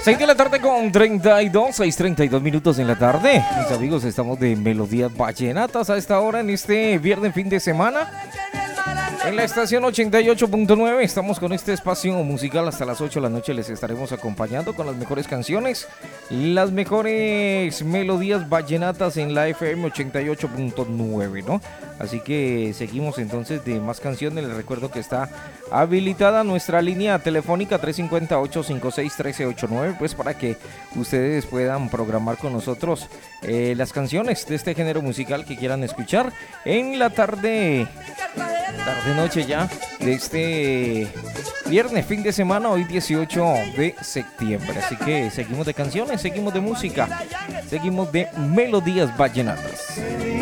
6 de la tarde con 6:32 minutos en la tarde. Mis amigos, estamos de Melodías Vallenatas a esta hora en este viernes fin de semana. En la estación 88.9 estamos con este espacio musical hasta las 8 de la noche. Les estaremos acompañando con las mejores canciones, las mejores melodías vallenatas en la FM 88.9, ¿no? Así que seguimos entonces de más canciones. Les recuerdo que está habilitada nuestra línea telefónica 350-856-1389, pues para que ustedes puedan programar con nosotros las canciones de este género musical que quieran escuchar en la tarde noche ya de este viernes fin de semana, hoy 18 de septiembre. Así que seguimos de canciones, seguimos de música, seguimos de melodías vallenatas.